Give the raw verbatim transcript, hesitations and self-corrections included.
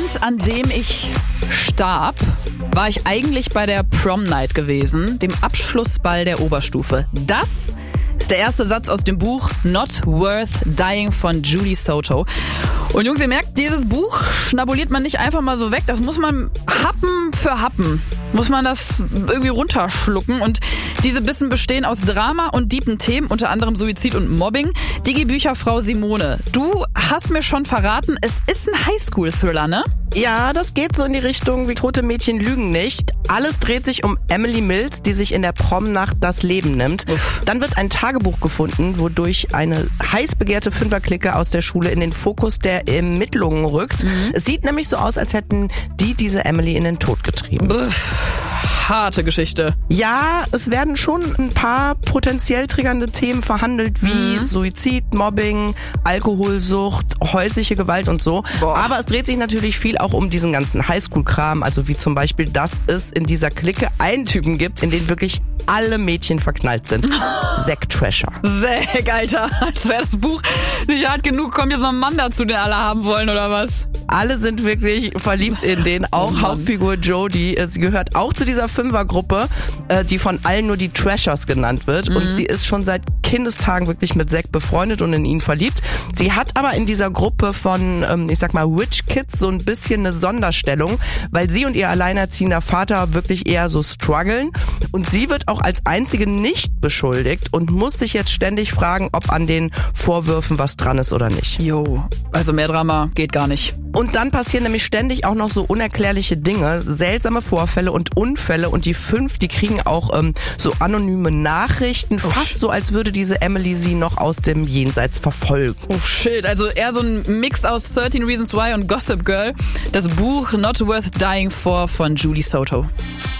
Abend, an dem ich starb, war ich eigentlich bei der Prom Night gewesen, dem Abschlussball der Oberstufe. Das ist der erste Satz aus dem Buch Not Worth Dying von Julie Soto. Und Jungs, ihr merkt, dieses Buch schnabuliert man nicht einfach mal so weg. Das muss man Happen für Happen, muss man das irgendwie runterschlucken. Und diese Bissen bestehen aus Drama und deepen Themen, unter anderem Suizid und Mobbing. Digi-Bücherfrau Simone, du hast mir schon verraten, es ist ein Highschool-Thriller, ne? Ja, das geht so in die Richtung wie Tote Mädchen lügen nicht. Alles dreht sich um Emily Mills, die sich in der Promnacht das Leben nimmt. Uff. Dann wird ein Tagebuch gefunden, wodurch eine heiß begehrte Fünferklicke aus der Schule in den Fokus der Ermittlungen rückt. Mhm. Es sieht nämlich so aus, als hätten die diese Emily in den Tod getrieben. Uff. Harte Geschichte. Ja, es werden schon ein paar potenziell triggernde Themen verhandelt, wie mhm. Suizid, Mobbing, Alkoholsucht, häusliche Gewalt und so. Boah. Aber es dreht sich natürlich viel auch um diesen ganzen Highschool-Kram, also wie zum Beispiel, dass es in dieser Clique einen Typen gibt, in den wirklich alle Mädchen verknallt sind. Zack Trasher. Zack, Alter. Als wäre das Buch nicht hart genug. Kommt jetzt noch ein Mann dazu, den alle haben wollen, oder was? Alle sind wirklich verliebt in den. Auch oh Hauptfigur Jodie. Sie gehört auch zu dieser Fünfergruppe, die von allen nur die Trashers genannt wird. Mhm. Und sie ist schon seit Kindestagen wirklich mit Zack befreundet und in ihn verliebt. Sie hat aber in dieser Gruppe von, ich sag mal, Rich Kids so ein bisschen eine Sonderstellung, weil sie und ihr alleinerziehender Vater wirklich eher so strugglen. Und sie wird auch als einzige nicht beschuldigt und muss sich jetzt ständig fragen, ob an den Vorwürfen was dran ist oder nicht. Jo, also mehr Drama geht gar nicht. Und dann passieren nämlich ständig auch noch so unerklärliche Dinge, seltsame Vorfälle und Unfälle. Und die fünf, die kriegen auch ähm, so anonyme Nachrichten, oh, fast shit. So, als würde diese Emily sie noch aus dem Jenseits verfolgen. Oh shit, also eher so ein Mix aus thirteen Reasons Why und Gossip Girl. Das Buch Not Worth Dying For von Julie Soto.